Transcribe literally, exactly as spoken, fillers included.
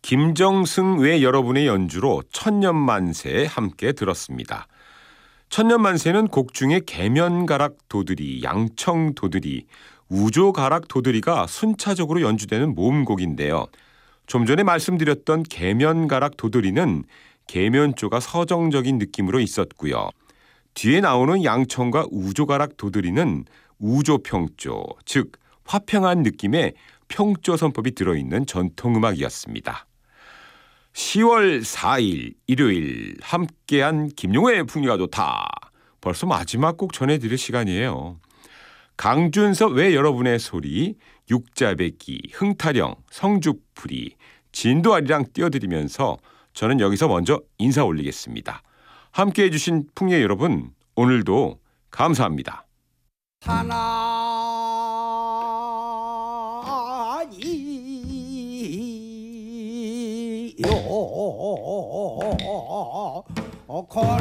김정승 외 여러분의 연주로 천년만세 함께 들었습니다. 천년만세는 곡 중에 계면가락 도드리, 양청 도드리, 우조가락 도드리가 순차적으로 연주되는 모음곡인데요. 좀 전에 말씀드렸던 계면가락 도드리는 계면조가 서정적인 느낌으로 있었고요. 뒤에 나오는 양청과 우조가락 도드리는 우조평조, 즉 화평한 느낌의 평조 선법이 들어있는 전통음악이었습니다. 시월 사일 일요일 함께한 김용호의 풍류가 좋다. 벌써 마지막 곡 전해드릴 시간이에요. 강준섭 외 여러분의 소리, 육자배기, 흥타령, 성주풀이, 진도아리랑 띄워드리면서 저는 여기서 먼저 인사 올리겠습니다. 함께해 주신 풍예 여러분, 오늘도 감사합니다. 하나니요